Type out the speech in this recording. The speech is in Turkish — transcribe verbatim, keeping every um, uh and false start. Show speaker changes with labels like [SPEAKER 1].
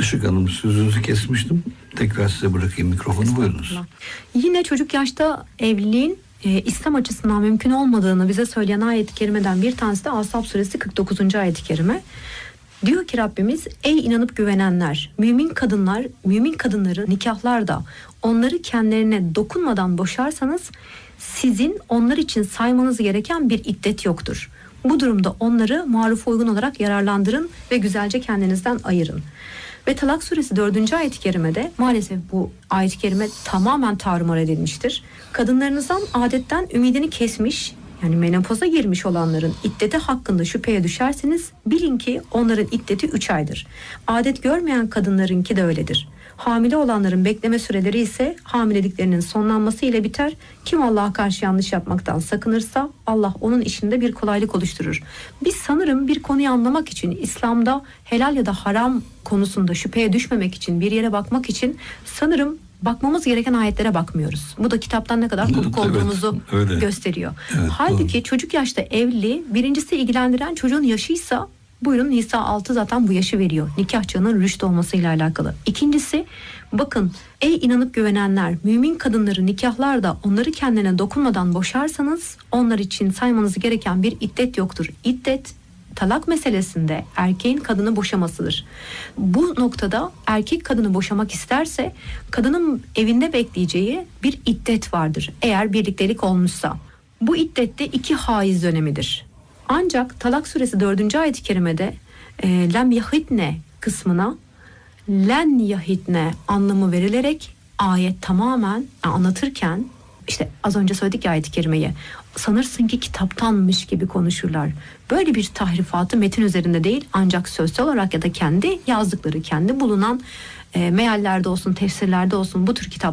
[SPEAKER 1] Işık Hanım, sözünüzü kesmiştim. Tekrar size bırakayım mikrofonu, buyurunuz.
[SPEAKER 2] Yine çocuk yaşta evliliğin e, İslam açısından mümkün olmadığını bize söyleyen ayet-i kerimeden bir tanesi de Ashab suresi kırk dokuzuncu ayet-i kerime. Diyor ki Rabbimiz, ey inanıp güvenenler, mümin kadınlar, mümin kadınları nikahlarda onları kendilerine dokunmadan boşarsanız sizin onlar için saymanız gereken bir iddet yoktur. Bu durumda onları marufa uygun olarak yararlandırın ve güzelce kendinizden ayırın. Ve Talak suresi dördüncü ayet-i kerimede maalesef bu ayet-i kerime tamamen tarumar edilmiştir. Kadınlarınızdan adetten ümidini kesmiş, yani menopoza girmiş olanların iddeti hakkında şüpheye düşerseniz bilin ki onların iddeti üç aydır. Adet görmeyen kadınlarınki de öyledir. Hamile olanların bekleme süreleri ise hamileliklerinin sonlanması ile biter. Kim Allah'a karşı yanlış yapmaktan sakınırsa Allah onun işinde bir kolaylık oluşturur. Biz sanırım bir konuyu anlamak için, İslam'da helal ya da haram konusunda şüpheye düşmemek için, bir yere bakmak için sanırım bakmamız gereken ayetlere bakmıyoruz. Bu da kitaptan ne kadar kopuk
[SPEAKER 1] Evet,
[SPEAKER 2] olduğumuzu
[SPEAKER 1] öyle.
[SPEAKER 2] gösteriyor.
[SPEAKER 1] Evet,
[SPEAKER 2] Halbuki
[SPEAKER 1] doğru.
[SPEAKER 2] çocuk yaşta evli, birincisi ilgilendiren çocuğun yaşıysa, buyurun Nisa altı zaten bu yaşı veriyor. Nikah çağının rüşt olmasıyla alakalı. İkincisi, bakın ey inanıp güvenenler, mümin kadınları nikahlarda onları kendine dokunmadan boşarsanız onlar için saymanız gereken bir iddet yoktur. İddet talak meselesinde erkeğin kadını boşamasıdır. Bu noktada erkek kadını boşamak isterse kadının evinde bekleyeceği bir iddet vardır. Eğer birliktelik olmuşsa. Bu iddette iki haiz dönemidir. Ancak Talak suresi dördüncü ayet-i kerimede e, lem yahitne kısmına len yahitne anlamı verilerek ayet tamamen anlatırken, işte az önce söyledik ya ayet-i kerimeyi, sanırsın ki kitaptanmış gibi konuşurlar. Böyle bir tahrifatı metin üzerinde değil, ancak sözsel olarak ya da kendi yazdıkları, kendi bulunan e, meallerde olsun, tefsirlerde olsun bu tür kitap